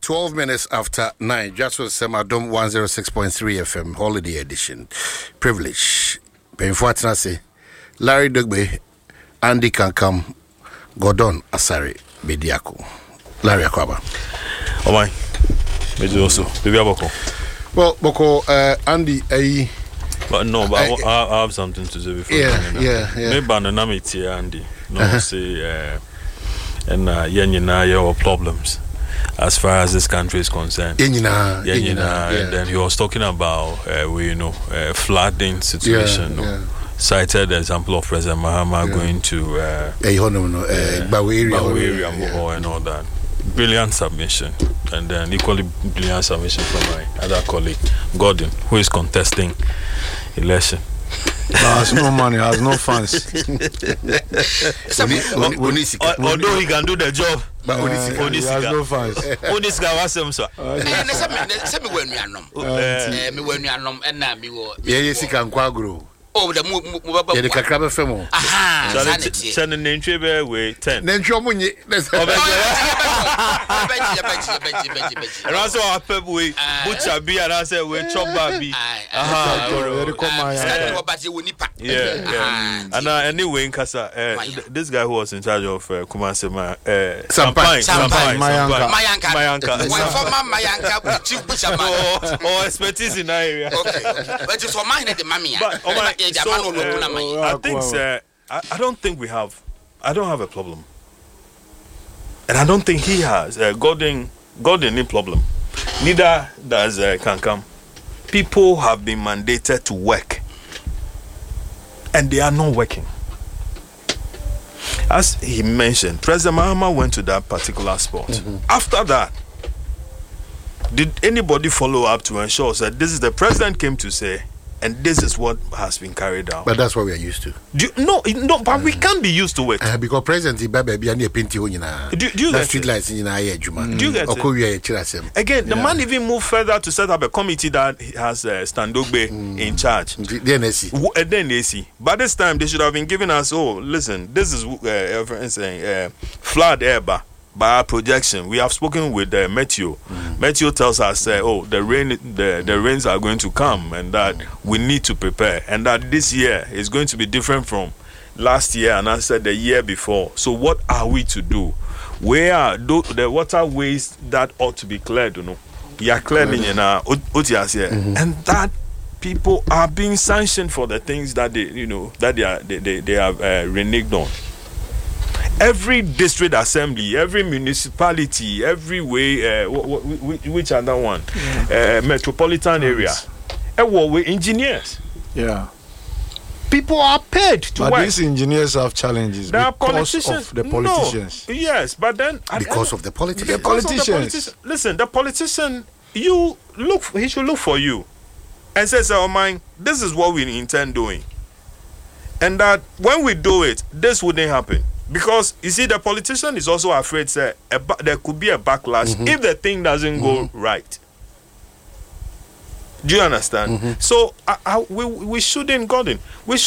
12 minutes after 9. Just was Semadom 106.3 FM, Holiday Edition. Privilege. Benfuatinase. Larry Dugbe, Andy Kankam, Gordon Asare, Bediako. Larry Akwaba. Oh my. Maybe also. Maybe Aboko. Well, Boko, Andy, But no, but I have something to say before. Yeah. Maybe Bananamity, Andy. No, say, and your problems as far as this country is concerned. And then he was talking about, flooding situation. Cited the example of President Mahama going to Bawe area and all that. Brilliant submission. And then equally brilliant submission from my other colleague, Gordon, who is contesting election. Has no money, has no funds. Although he can do the job, but he has no funds. Onisika was him, sir. Oh, the Kakaba Femo. Send an entry way 10. Then show me. And also, our Pebway, Butcher be and I said, we're chop baby. Yeah. And anyway, in Casa, this guy who was in charge of Kumasema, Mayanka. Or expertise in that area. Okay. But just for mine at the mammy. I think, sir, I don't think we have. I don't have a problem. And I don't think he has. Gordon any problem. Neither does Kankam. People have been mandated to work. And they are not working. As he mentioned, President Mahama went to that particular spot. Mm-hmm. After that, did anybody follow up to ensure that this is the president came to say, and this is what has been carried out? But that's what we are used to. No, but we can't be used to it. Because President Ibabe and Pinti, do you get street lights in our Juma. Do you get it? Again, the man even moved further to set up a committee that has Standogbe in charge. The By this time, they should have been giving us, listen, this is flood Eba. By our projection, we have spoken with Meteo. Meteo tells us, the rains are going to come, and that we need to prepare, and that this year is going to be different from last year, and I said the year before. So, what are we to do? Where are the waterways that ought to be cleared? We are clearing and that people are being sanctioned for the things that they have reneged on. Every district assembly, every municipality, every way, which other one? Metropolitan area. With engineers. Yeah. People are paid to work. But these engineers have challenges because of the politicians. No. Yes, but then... Because of the politicians. The politicians. Listen, the politician, he should look for you and say, this is what we intend doing. And that when we do it, this wouldn't happen. Because, you see, the politician is also afraid there could be a backlash if the thing doesn't go right. Do you understand? So, we shouldn't, Gordon,